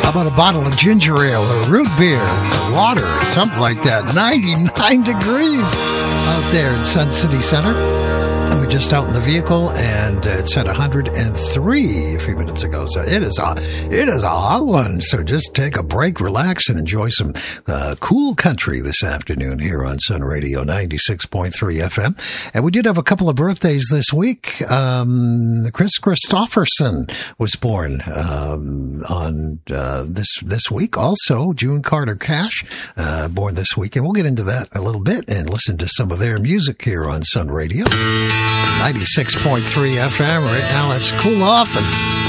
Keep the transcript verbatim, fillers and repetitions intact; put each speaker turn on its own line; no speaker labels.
How about a bottle of ginger ale or root beer or water or something like that? ninety-nine degrees out there in Sun City Center. We're just out in the vehicle, and it's at one hundred three a few minutes ago. So it is a it is a hot one. So just take a break, relax, and enjoy some uh, cool country this afternoon here on Sun Radio ninety-six point three F M. And we did have a couple of birthdays this week. Um, Chris Christopherson was born um, on uh, this this week. Also, June Carter Cash uh, born this week, and we'll get into that a little bit and listen to some of their music here on Sun Radio ninety-six point three F M. Right now, let's cool off and